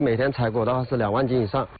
每天采果的话是2万斤以上。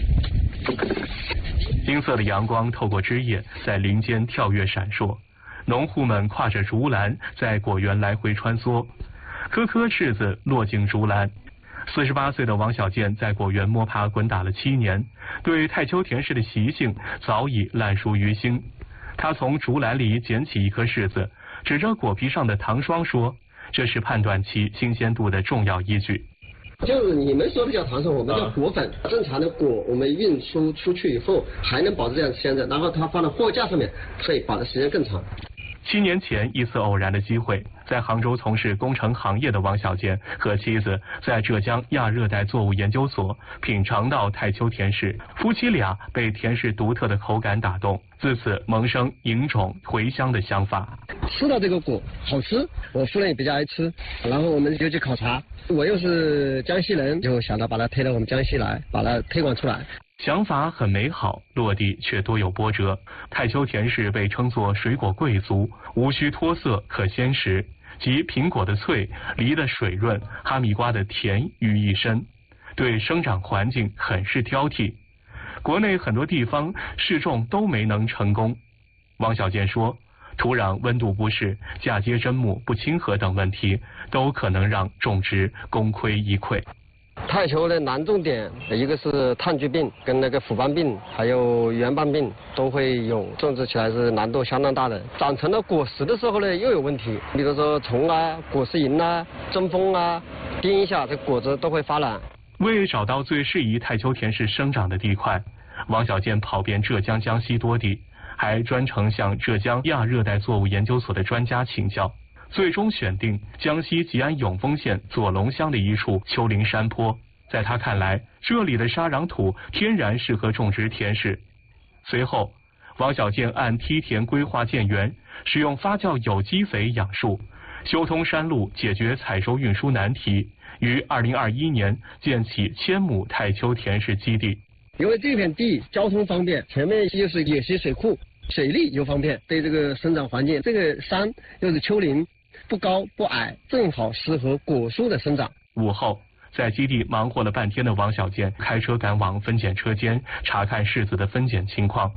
金色的阳光透过枝叶在林间跳跃闪烁，农户们挎着竹篮在果园来回穿梭，颗颗柿子落进竹篮。48岁的王小健在果园摸爬滚打了7年，对太丘田氏的习性早已烂熟于心。他从竹篮里捡起一颗柿子，指着果皮上的糖霜说：“这是判断其新鲜度的重要依据。” 就是你们说的叫糖霜，我们叫果粉。正常的果，我们运输出去以后还能保持这样鲜热，然后它放到货架上面，可以保的时间更长。 7年前一次偶然的机会，在杭州从事工程行业的王小健和妻子在浙江亚热带作物研究所品尝到太丘田氏，夫妻俩被田氏独特的口感打动，自此萌生引种回乡的想法。 吃到这个果好吃，我夫人也比较爱吃，然后我们就去考察。我又是江西人，就想到把它推到我们江西来，把它推广出来。 想法很美好，落地却多有波折。太丘田氏被称作水果贵族，无需脱色可鲜食，集苹果的脆、梨的水润、哈密瓜的甜于一身，对生长环境很是挑剔。国内很多地方试种都没能成功。王小健说，土壤温度不适、嫁接砧木不亲和等问题，都可能让种植功亏一篑。 太丘的难种点，一个是炭疽病跟那个腐斑病，还有圆瓣病都会有，种植起来是难度相当大的。长成了果实的时候呢，又有问题，比如说虫啊、果实蝇啊、针锋啊，叮一下，这果子都会发烂。 为找到最适宜太丘田氏生长的地块，王小健跑遍浙江、江西多地，还专程向浙江亚热带作物研究所的专家请教。最终选定江西吉安永丰县左龙乡的一处丘陵山坡，在他看来，这里的沙壤土天然适合种植田氏。随后，王小健按梯田规划建园，使用发酵有机肥养树，修通山路，解决采收运输难题，于2021年建起1000亩太丘田氏基地。 因为这片地交通方便，前面又是野溪水库，水利又方便，对这个生长环境，这个山又是丘陵，不高不矮，正好适合果树的生长。 午后，在基地忙活了半天的王小健开车赶往分拣车间，查看柿子的分拣情况。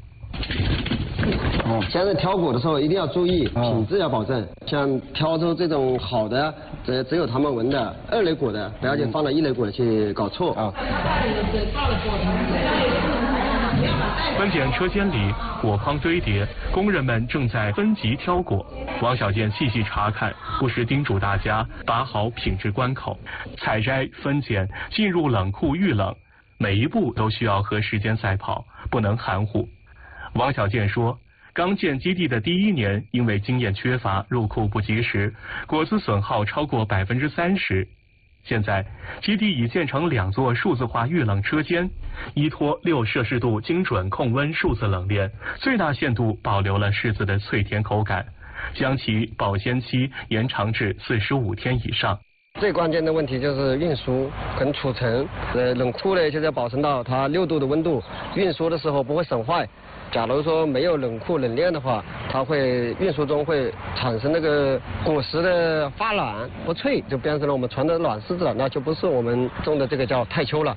现在挑果的时候一定要注意品质要保证，像挑出这种好的，只有他们闻的2类果的，不要去放到1类果的去搞错啊。 分拣车间里果筐堆叠，工人们正在分级挑果。王小健细细查看，不时叮嘱大家把好品质关口。采摘、分拣、进入冷库预冷，每一步都需要和时间赛跑，不能含糊。王小健说，刚建基地的第1年，因为经验缺乏，入库不及时，果子损耗超过30%。现在，基地已建成2座数字化预冷车间，依托6摄氏度精准控温数字冷链，最大限度保留了柿子的脆甜口感，将其保鲜期延长至45天以上。 最关键的问题就是运输跟储存，冷库呢就是要保存到它6度的温度，运输的时候不会损坏。假如说没有冷库冷链的话，它会运输中会产生那个果实的发软不脆，就变成了我们传的软柿子了，那就不是我们种的这个叫太丘了。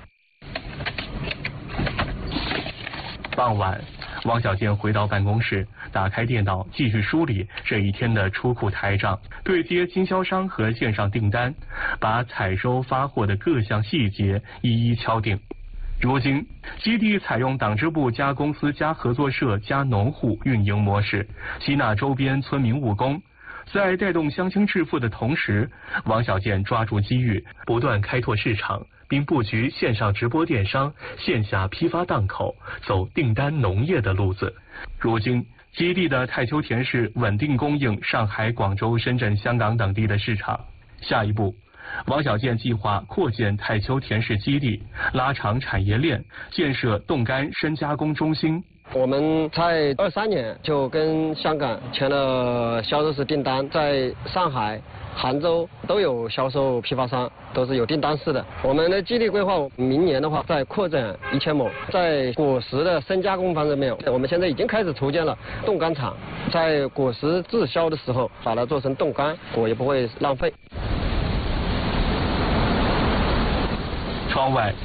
傍晚，王小健回到办公室，打开电脑继续梳理这一天的出库台账，对接经销商和线上订单，把采收发货的各项细节一一敲定。如今，基地采用党支部加公司加合作社加农户运营模式，吸纳周边村民务工，在带动乡亲致富的同时，王小健抓住机遇，不断开拓市场，并布局线上直播电商、线下批发档口，走订单农业的路子。如今，基地的太丘田氏稳定供应上海、广州、深圳、香港等地的市场。下一步，王小健计划扩建太丘田氏基地，拉长产业链，建设冻干深加工中心。 我们在23年就跟香港签了销售式订单，在上海、杭州都有销售批发商，都是有订单式的。我们的基地规划，明年的话再扩展1000亩。在果实的深加工方面，我们现在已经开始筹建了冻干厂，在果实滞销的时候把它做成冻干，果也不会浪费。 窗外